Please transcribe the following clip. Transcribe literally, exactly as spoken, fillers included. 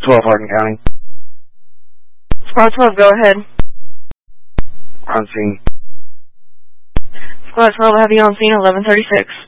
twelve, Hardin County. Squad twelve, go ahead. On scene. Squad twelve, I have you on scene, eleven thirty-six.